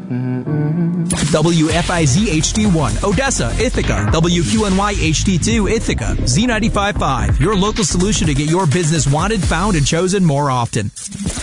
WFIZ HD1, Odessa, Ithaca. WQNY HD2, Ithaca. Z95.5, your local solution to get your business wanted, found, and chosen more often.